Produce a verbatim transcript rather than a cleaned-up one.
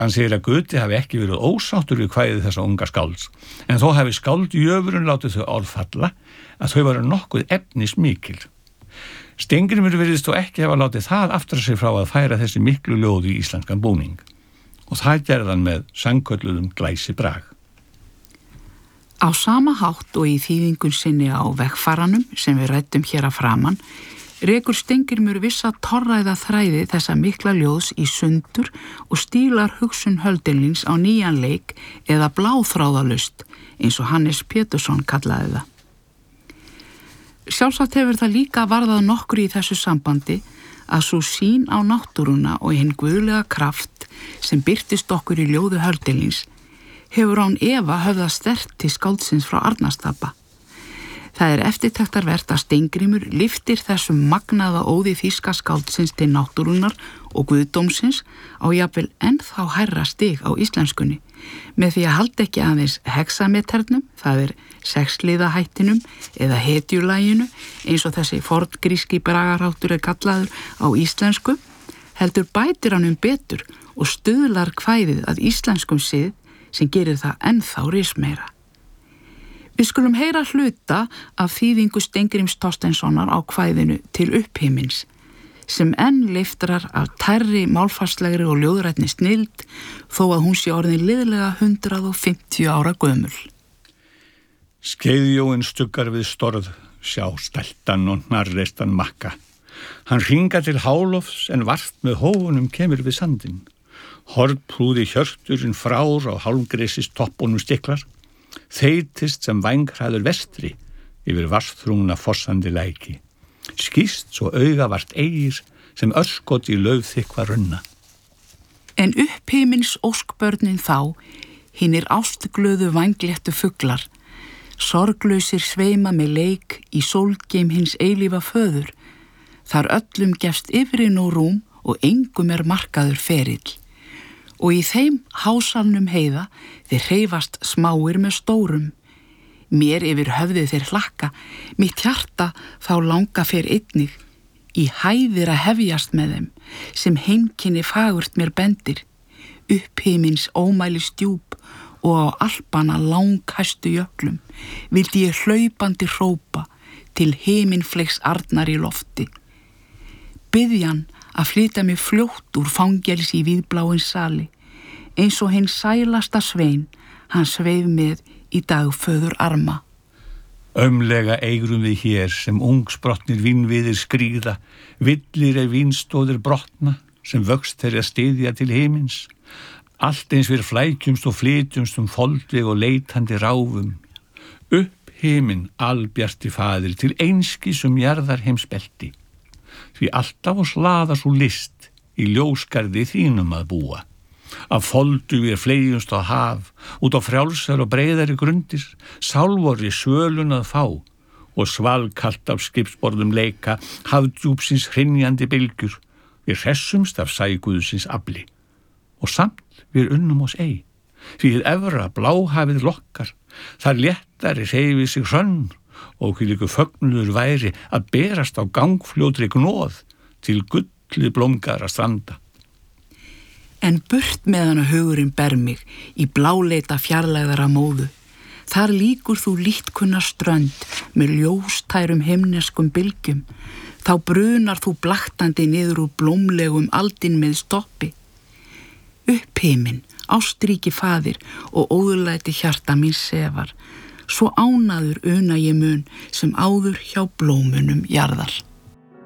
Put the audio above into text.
Hann segir að Guði hafi ekki verið ósáttur við kvæðið þessa unga skálds, en þó hafi skáldjöfurinn látið þau orð falla að þau varu nokkuð efnismikil. Steingrímur virðist þó ekki hafa látið það aftur sig frá að færa þessi miklu ljóð í íslenskan búning, og það gerði hann með sannkölluðum glæsibrag. Á sama hátt og í þýðingun sinni á Vegfaranum sem við ræddum hér að framan, rekur Steingrímur vissa torræða þræði þessa mikla ljóðs í sundur og stílar hugsun Hölderlins á nýjan leik eða bláþráðalust, eins og Hannes Pétursson kallaði það. Sjálfsagt hefur það líka varðað nokkru í þessu sambandi að sú sýn á náttúruna og hinn guðlega kraft sem birtist okkur í ljóðu Hölderlins hefur án efa höfðað sterkt til skáldsins frá Arnarstapa. Það er eftirtektarvert að Steingrímur lyftir þessum magnaða óði þýska skáldsins til náttúrunnar og guðdómsins á jafnvel ennþá hærra stig á íslenskunni, með því að halda ekki aðeins hexameternum, það er sexliðahættinum eða hetjulæginu, eins og þessi forngríski bragarháttur er kallaður á íslensku, heldur bætir hann um betur og stuðlar kvæðið að íslenskum sið sem gerir það ennþá rismeira. Við skulum heyra hluta af þýðingu Steingríms Thorsteinssonar á kvæðinu Til upphimins, sem enn leiftrar af tærri málfarslegri og ljóðrænni snilld þó að hún sé orðin liðlega hundrað og fimmtíu ára gömul. Skeiðjóin stuggar við storð, sjá steltan og hnarreistan makka. Hann hringar til hálofs en vart með hófunum kemur við sandinn. Hornprúði hjörturinn frár á hálmgreisist toppunum stiklar, þeytist sem vænghraður vestri yfir vassþrungna fossandi læki. Skýst svo auga vart eigir sem örskot í laufþykva runna. En upphimins óskbörnin þá, hinnir ástglöðu vængléttu fuglar, sorglausir sveima með leik í sólgeim hins eilífa föður, þar öllum gefst yfirinn og rúm og engum er markaður ferill. Og í þeim hásalnum heiða þeir hreyfast smáir með stórum. Mér yfir höfði þeir hlakka, mitt hjarta þá langa fer einnig, í hæðir að hefjast með þeim, sem heimkynni fagurt mér bendir, upphimins ómæli stjúp og á alpana langhæstu jöklum, vildi ég hlaupandi hrópa til himinfleiks arnar í lofti. Biðjan að flytja mig fljótt úr fangels í víðbláin sali, eins og hinn sælasta svein, hann sveif með í dagföður arma. Ömlega eigrum við hér sem ungsbrotnir vínviðir skríða, villir er vínstóðir brotna, sem vöxt þeirra styðja til himins. Allt eins við flækjumst og flytjumst um foldveg og leitandi ráfum. Upp himin albjarti faðir til einskis um jarðar heimsbelti. Því alltaf og slaða svo list í ljósgarði þínum að búa. Af foldu við flegjumst á haf, út á frjálsar og breiðari grundir, sálvorri svölun að fá, og svalkalt af skipsborðum leika, hafdjúpsins hrynjandi bylgjur, við hressumst af sæguðsins afli. Og samt við unnum oss ei, því hið efra bláhafið lokkar, þar léttari hreyfi sig hrönn, og hvílíku fögnuður væri að berast á gangfljótri gnóð til gulli blómgaðra stranda. En burt meðan að hugurinn ber mig í bláleita fjarlægðara móðu, þar líkur þú lítkunna strönd með ljóstærum himneskum bylgjum, þá brunar þú blaktandi niður úr blómlegum aldin með stoppi. Upphiminn, ástríki faðir og óðurlæti hjarta mín sefar, svo ánaður una ég mun sem áður hjá blómunum jarðar.